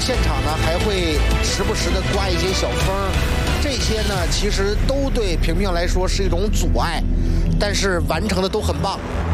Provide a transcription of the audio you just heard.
现场呢还会时不时的刮一些小风，这些呢其实都对萍萍来说是一种阻碍，但是完成的都很棒。